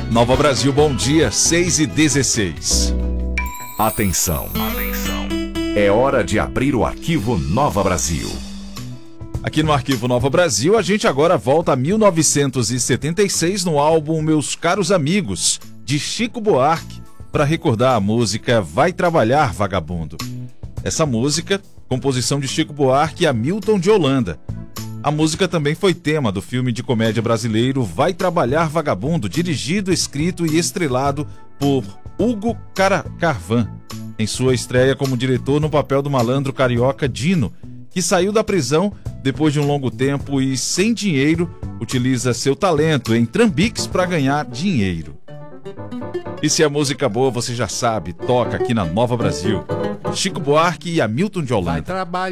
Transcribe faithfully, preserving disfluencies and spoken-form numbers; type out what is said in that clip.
Nova Brasil, bom dia, seis e dezesseis. Atenção, atenção. É hora de abrir o arquivo Nova Brasil. Aqui no Arquivo Nova Brasil, a gente agora volta a mil novecentos e setenta e seis no álbum Meus Caros Amigos, de Chico Buarque, para recordar a música Vai Trabalhar, Vagabundo. Essa música, composição de Chico Buarque e Hamilton de Holanda. A música também foi tema do filme de comédia brasileiro Vai Trabalhar, Vagabundo, dirigido, escrito e estrelado por Hugo Cara- Carvan, em sua estreia como diretor no papel do malandro carioca Dino, que saiu da prisão depois de um longo tempo e, sem dinheiro, utiliza seu talento em trambiques para ganhar dinheiro. E se a música é boa, você já sabe, toca aqui na Nova Brasil. Chico Buarque e Hamilton de Holanda. Vai trabalhar.